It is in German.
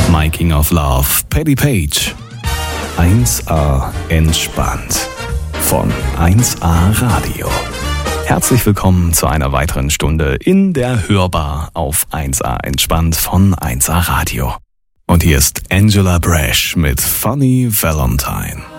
Making of Love, Paddy Page. 1A entspannt von 1A Radio. Herzlich willkommen zu einer weiteren Stunde in der Hörbar auf 1A entspannt von 1A Radio. Und hier ist Angela Brash mit Funny Valentine.